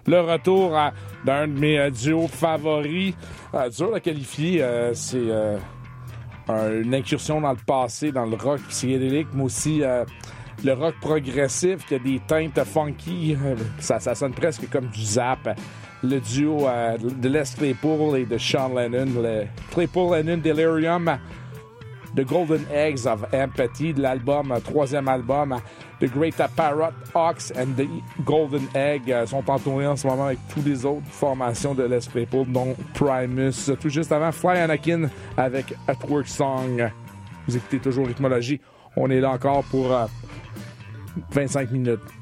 le retour d'un de mes duos favoris. Dur à qualifier, c'est une incursion dans le passé, dans le rock psychédélique, mais aussi le rock progressif qui a des teintes funky. Ça sonne presque comme du Zap. Le duo de Les Claypool et de Sean Lennon, le Claypool-Lennon Delirium, The Golden Eggs of Empathy, de l'album, troisième album, The Great Parrot Hawks and the Golden Egg sont en tournée en ce moment avec toutes les autres formations de Les Claypool, dont Primus. Tout juste avant, Fly Anakin avec A Twerk Song. Vous écoutez toujours Rhythmologie. On est là encore pour 25 minutes.